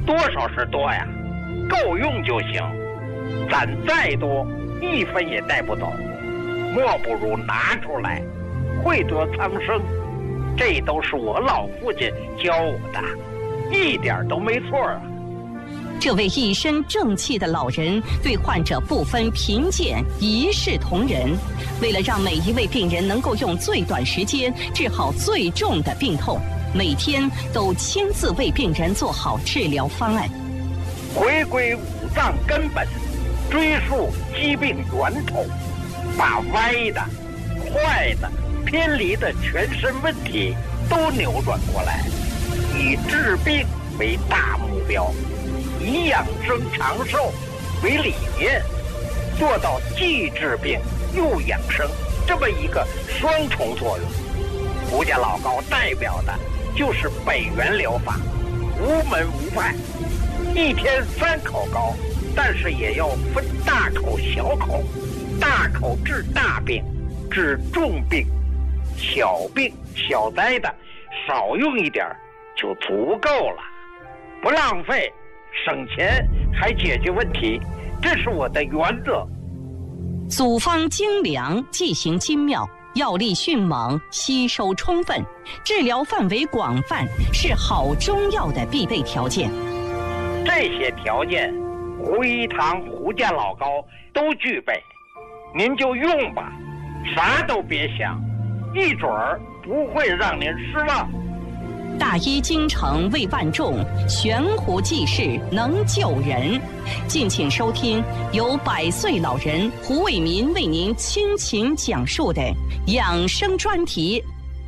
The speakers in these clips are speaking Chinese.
多少是多呀，够用就行。攒再多，1分也带不走，莫不如拿出来，惠泽苍生。这都是我老父亲教我的，一点都没错啊。 这位一身正气的老人对患者不分贫贱，一视同仁。为了让每一位病人能够用最短时间治好最重的病痛，每天都亲自为病人做好治疗方案。 回归五脏根本，追溯疾病源头，把歪的、坏的、偏离的全身问题都扭转过来，以治病为大目标，以养生长寿为理念，做到既治病又养生这么一个双重作用。胡家老高代表的就是北元疗法，无门无派，一天3口膏，但是也要分大口小口，大口治大病，治重病，小病小灾的少用一点就足够了，不浪费，省钱还解决问题，这是我的原则。 组方精良，剂型精妙，药力迅猛，吸收充分，治疗范围广泛，是好中药的必备条件。 这些条件，胡一堂、胡家老高都具备，您就用吧，啥都别想，一准儿不会让您失望。 大医精诚为万众，悬壶济世能救人。敬请收听由100岁老人胡卫民为您倾情讲述的养生专题。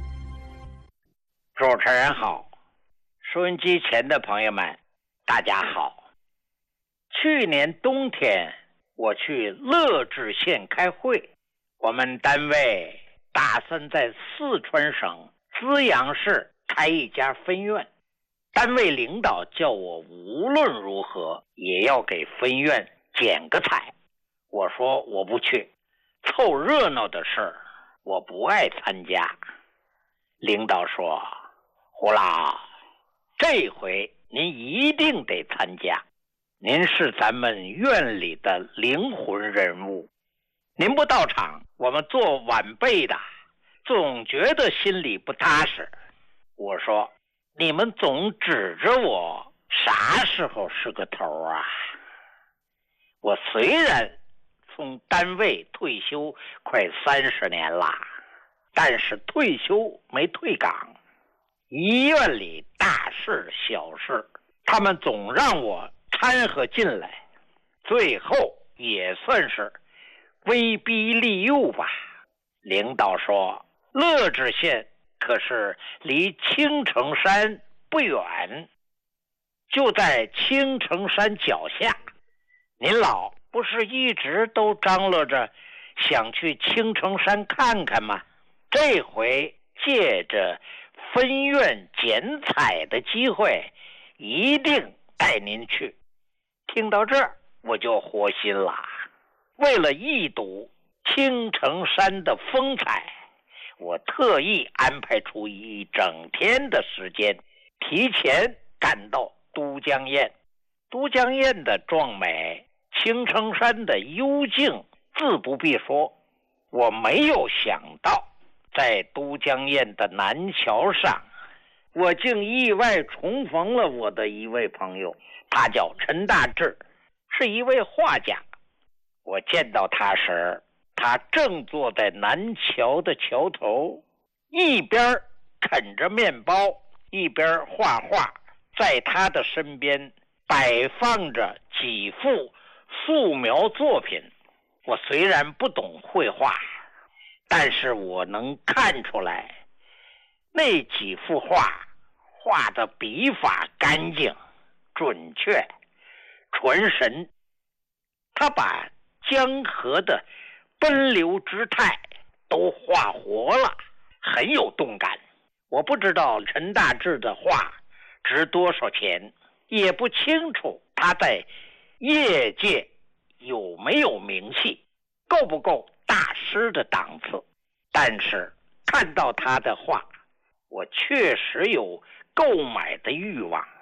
主持人好，收音机前的朋友们大家好。去年冬天我去乐至县开会，我们单位打算在四川省资阳市开一家分院，单位领导叫我无论如何也要给分院剪个彩。我说我不去，凑热闹的事儿我不爱参加。领导说，胡老，这回您一定得参加，您是咱们院里的灵魂人物，您不到场，我们做晚辈的总觉得心里不踏实。我说，你们总指着我，啥时候是个头啊？我虽然从单位退休快30年了，但是退休没退岗。医院里大事小事，他们总让我掺和进来，最后也算是威逼利诱吧。领导说，乐至县可是离青城山不远，就在青城山脚下。您老不是一直都张罗着想去青城山看看吗？这回借着分院剪彩的机会，一定带您去。听到这儿我就活心了。为了一睹青城山的风采，我特意安排出一整天的时间，提前赶到都江堰。都江堰的壮美，青城山的幽静，自不必说。我没有想到，在都江堰的南桥上，我竟意外重逢了我的一位朋友，他叫陈大志，是一位画家。我见到他时，他正坐在南桥的桥头，一边啃着面包，一边画画。在他的身边摆放着几幅素描作品。我虽然不懂绘画，但是我能看出来，那几幅画画的笔法干净、准确、传神。他把江河的奔流之态都画活了，很有动感。我不知道陈大志的画值多少钱，也不清楚他在业界有没有名气，够不够大师的档次。但是看到他的画，我确实有购买的欲望。